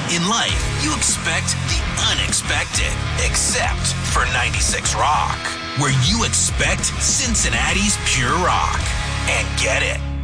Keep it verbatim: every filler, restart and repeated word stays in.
In life, you expect the unexpected, except for ninety-six Rock, where you expect Cincinnati's pure rock and get it.